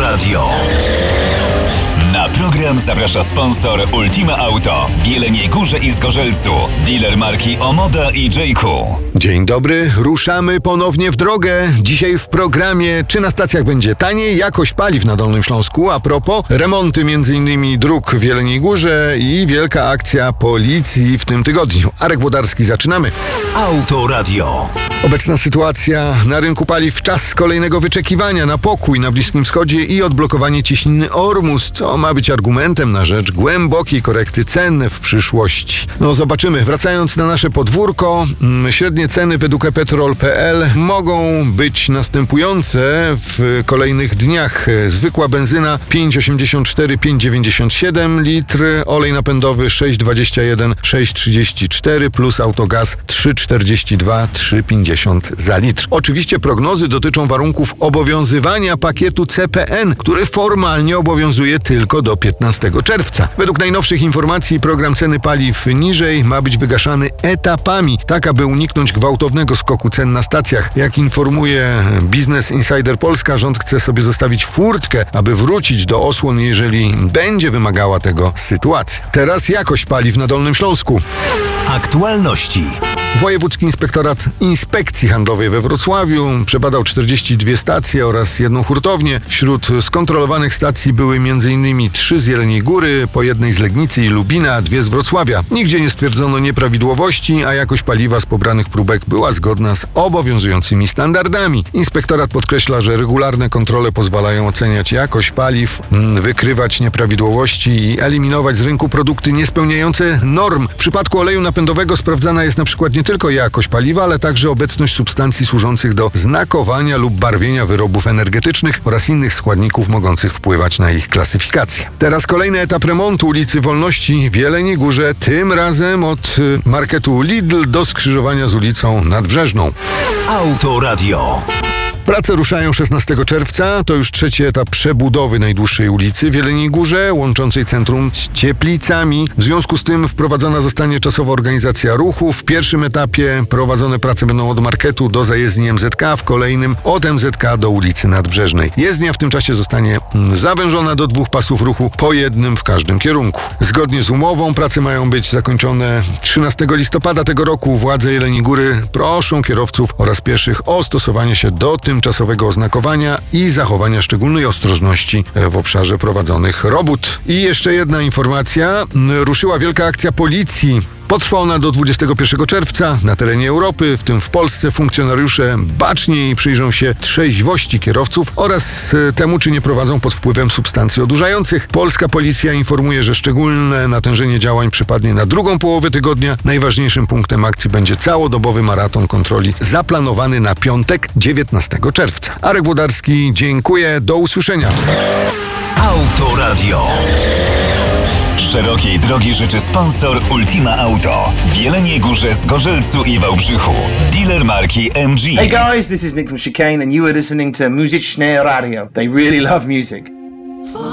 Autoradio. Na program zaprasza sponsor Ultima Auto w Jeleniej Górze i Zgorzelcu. Dealer marki Omoda i J.Q. Dzień dobry, ruszamy ponownie w drogę. Dzisiaj w programie, czy na stacjach będzie taniej, jakość paliw na Dolnym Śląsku. A propos, remonty m.in. dróg w Jeleniej Górze i wielka akcja policji w tym tygodniu. Arek Włodarski, zaczynamy. Autoradio. Obecna sytuacja na rynku paliw, czas kolejnego wyczekiwania na pokój na Bliskim Wschodzie i odblokowanie cieśniny Ormus, co ma być argumentem na rzecz głębokiej korekty cen w przyszłości. No zobaczymy. Wracając na nasze podwórko, średnie ceny według ePetrol.pl mogą być następujące w kolejnych dniach. Zwykła benzyna 5,84, 5,97 litr, olej napędowy 6,21, 6,34 plus autogaz 3,42, 3,50 za litr. Oczywiście prognozy dotyczą warunków obowiązywania pakietu CPN, który formalnie obowiązuje tylko do 15 czerwca. Według najnowszych informacji program ceny paliw niżej ma być wygaszany etapami, tak aby uniknąć gwałtownego skoku cen na stacjach. Jak informuje Business Insider Polska, rząd chce sobie zostawić furtkę, aby wrócić do osłon, jeżeli będzie wymagała tego sytuacja. Teraz jakość paliw na Dolnym Śląsku. Aktualności. Wojewódzki Inspektorat Inspekcji Handlowej we Wrocławiu przebadał 42 stacje oraz jedną hurtownię. Wśród skontrolowanych stacji były m.in. 3 z Jeleniej Góry, po jednej z Legnicy i Lubina, 2 z Wrocławia. Nigdzie nie stwierdzono nieprawidłowości, a jakość paliwa z pobranych próbek była zgodna z obowiązującymi standardami. Inspektorat podkreśla, że regularne kontrole pozwalają oceniać jakość paliw, wykrywać nieprawidłowości i eliminować z rynku produkty niespełniające norm. W przypadku oleju napędowego sprawdzana jest na przykład nie tylko jakość paliwa, ale także obecność substancji służących do znakowania lub barwienia wyrobów energetycznych oraz innych składników mogących wpływać na ich klasyfikację. Teraz kolejny etap remontu ulicy Wolności w Jeleniej Górze, tym razem od marketu Lidl do skrzyżowania z ulicą Nadbrzeżną. Autoradio. Prace ruszają 16 czerwca. To już trzeci etap przebudowy najdłuższej ulicy w Jeleniej Górze, łączącej centrum z Cieplicami. W związku z tym wprowadzona zostanie czasowa organizacja ruchu. W pierwszym etapie prowadzone prace będą od marketu do zajezdni MZK, w kolejnym od MZK do ulicy Nadbrzeżnej. Jezdnia w tym czasie zostanie zawężona do 2 pasów ruchu, po jednym w każdym kierunku. Zgodnie z umową prace mają być zakończone 13 listopada tego roku. Władze Jeleniej Góry proszą kierowców oraz pieszych o stosowanie się do tymczasowego oznakowania i zachowania szczególnej ostrożności w obszarze prowadzonych robót. I jeszcze jedna informacja. Ruszyła wielka akcja policji. Potrwa ona do 21 czerwca. Na terenie Europy, w tym w Polsce, funkcjonariusze baczniej przyjrzą się trzeźwości kierowców oraz temu, czy nie prowadzą pod wpływem substancji odurzających. Polska policja informuje, że szczególne natężenie działań przypadnie na drugą połowę tygodnia. Najważniejszym punktem akcji będzie całodobowy maraton kontroli zaplanowany na piątek, 19 czerwca. Arek Włodarski, dziękuję. Do usłyszenia. Autoradio. Szerokiej drogi życzy sponsor Ultima Auto w Jeleniej Górze, Zgorzelcu i Wałbrzychu. Dealer marki MG. Hey guys, this is Nick from Chicane and you are listening to Muzyczne Radio. They really love music.